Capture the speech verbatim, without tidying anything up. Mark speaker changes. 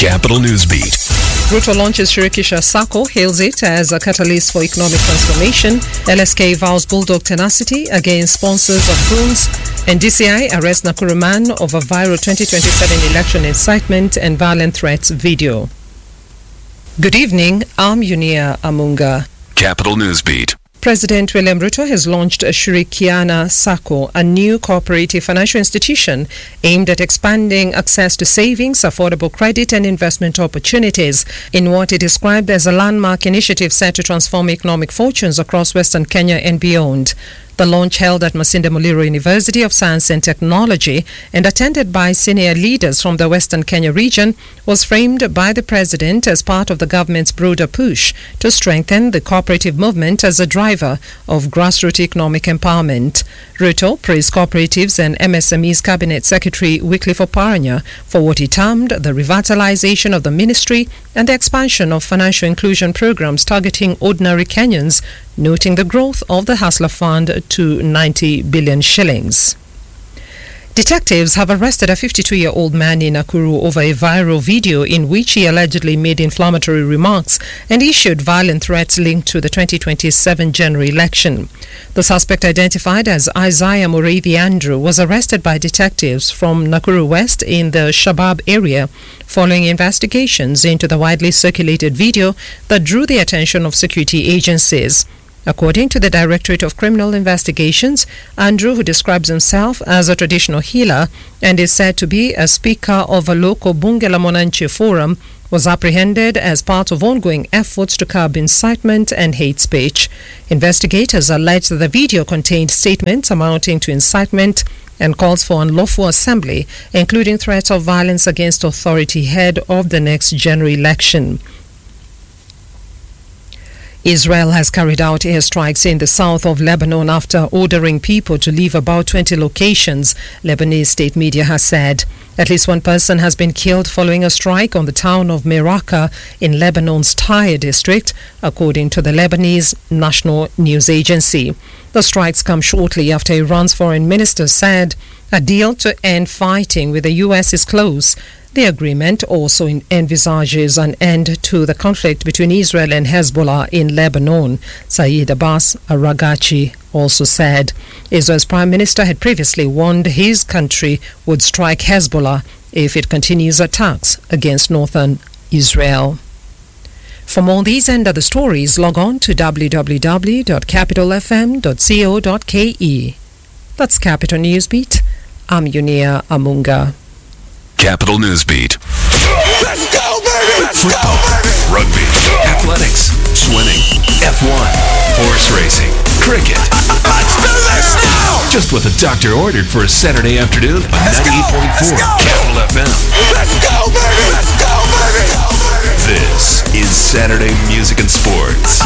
Speaker 1: Capital Newsbeat.
Speaker 2: Ruto launches Shirikisha Sacco, hails it as a catalyst for economic transformation. L S K vows bulldog tenacity against sponsors of goons. And D C I arrests Nakuru man over viral twenty twenty-seven election incitement and violent threats video. Good evening, I'm Yunia Amunga.
Speaker 1: Capital Newsbeat.
Speaker 2: President William Ruto has launched a Shirikiana Sacco, a new cooperative financial institution aimed at expanding access to savings, affordable credit and investment opportunities in what he described as a landmark initiative set to transform economic fortunes across Western Kenya and beyond. The launch held at Masinde Muliro University of Science and Technology and attended by senior leaders from the Western Kenya region was framed by the president as part of the government's broader push to strengthen the cooperative movement as a driver of grassroots economic empowerment. Ruto praised cooperatives and M S M Es Cabinet Secretary Wycliffe Oparanya for what he termed the revitalization of the ministry and the expansion of financial inclusion programs targeting ordinary Kenyans, noting the growth of the Hustler Fund to ninety billion shillings. Detectives have arrested a fifty-two-year-old man in Nakuru over a viral video in which he allegedly made inflammatory remarks and issued violent threats linked to the twenty twenty-seven general election. The suspect, identified as Isaiah Mureithi Andrew, was arrested by detectives from Nakuru West in the Shabab area following investigations into the widely circulated video that drew the attention of security agencies. According to the Directorate of Criminal Investigations, Andrew, who describes himself as a traditional healer and is said to be a speaker of a local Bunge la Mwananchi forum, was apprehended as part of ongoing efforts to curb incitement and hate speech. Investigators allege that the video contained statements amounting to incitement and calls for unlawful assembly, including threats of violence against authority ahead of the next general election. Israel has carried out airstrikes in the south of Lebanon after ordering people to leave about twenty locations, Lebanese state media has said. At least one person has been killed following a strike on the town of Meraka in Lebanon's Tyre district, according to the Lebanese National News Agency. The strikes come shortly after Iran's foreign minister said a deal to end fighting with the U S is close. The agreement also envisages an end to the conflict between Israel and Hezbollah in Lebanon, Saeed Abbas Aragachi also said. Israel's prime minister had previously warned his country would strike Hezbollah if it continues attacks against northern Israel. For more these and other stories, log on to w w w dot capital f m dot co dot k e. That's Capital Newsbeat. I'm Yunia Amunga.
Speaker 1: Capital Newsbeat.
Speaker 3: Let's go, baby! Let's
Speaker 1: Football,
Speaker 3: go, baby!
Speaker 1: rugby, athletics, swimming, F one, horse racing, cricket.
Speaker 3: Let's do this now!
Speaker 1: Just what the doctor ordered for a Saturday afternoon on
Speaker 3: Let's go,
Speaker 1: ninety-eight point four
Speaker 3: let's go.
Speaker 1: Capital F M.
Speaker 3: Let's go, baby! Let's go, baby!
Speaker 1: This is Saturday Music and Sports.